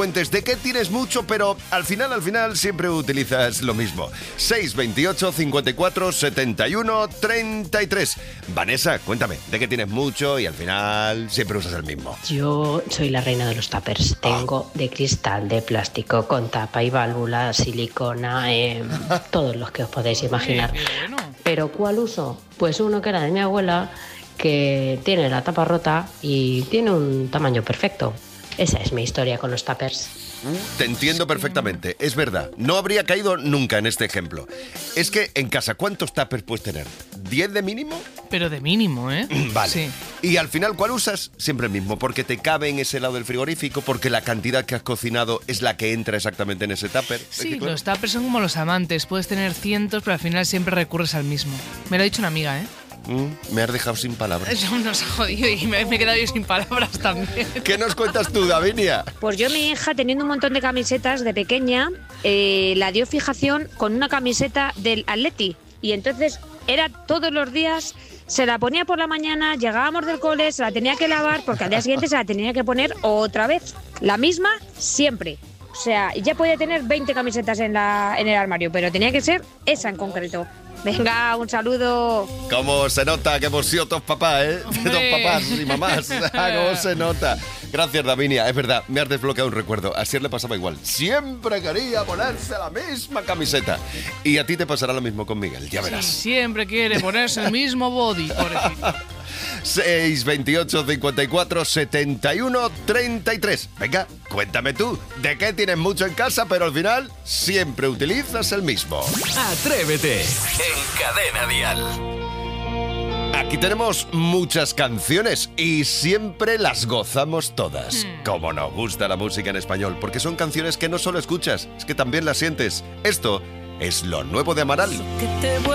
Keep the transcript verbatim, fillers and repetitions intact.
Cuentes de qué tienes mucho, pero al final, al final siempre utilizas lo mismo. seis veintiocho, cincuenta y cuatro, setenta y uno, treinta y tres. Vanessa, cuéntame, ¿de qué tienes mucho y al final siempre usas el mismo? Yo soy la reina de los tuppers. Tengo de cristal, de plástico, con tapa y válvula, silicona, eh, todos los que os podéis imaginar. ¿Pero cuál uso? Pues uno que era de mi abuela, que tiene la tapa rota y tiene un tamaño perfecto. Esa es mi historia con los tuppers. Te entiendo perfectamente, es verdad. No habría caído nunca en este ejemplo. Es que en casa, ¿cuántos tuppers puedes tener? ¿diez de mínimo? Pero de mínimo, ¿eh? Vale. Sí. Y al final, ¿cuál usas? Siempre el mismo, porque te cabe en ese lado del frigorífico, porque la cantidad que has cocinado es la que entra exactamente en ese tupper. Sí, los tuppers son como los amantes. Puedes tener cientos, pero al final siempre recurres al mismo. Me lo ha dicho una amiga, ¿eh? Mm, me has dejado sin palabras. Eso nos ha jodido y me, me he quedado yo sin palabras también. ¿Qué nos cuentas tú, Davinia? Pues yo, mi hija, teniendo un montón de camisetas de pequeña, eh, la dio fijación con una camiseta del Atleti. Y entonces era todos los días, se la ponía por la mañana, llegábamos del cole, se la tenía que lavar porque al día siguiente se la tenía que poner otra vez. La misma siempre. O sea, ya podía tener veinte camisetas en, la, en el armario, pero tenía que ser esa en concreto. Venga, un saludo. Cómo se nota que hemos sido todos papás, ¿eh? Hombre. Dos papás y mamás. Cómo se nota. Gracias, Davinia. Es verdad, me has desbloqueado un recuerdo. A Sier le pasaba igual. Siempre quería ponerse la misma camiseta. Y a ti te pasará lo mismo con Miguel, ya verás. Sí, siempre quiere ponerse el mismo body, pobrecito. seis veintiocho, cincuenta y cuatro, setenta y uno, treinta y tres. Venga, cuéntame tú, ¿de qué tienes mucho en casa, pero al final siempre utilizas el mismo? Atrévete en Cadena Dial. Aquí tenemos muchas canciones y siempre las gozamos todas. Como nos gusta la música en español, porque son canciones que no solo escuchas, es que también las sientes. Esto es lo nuevo de Amaral.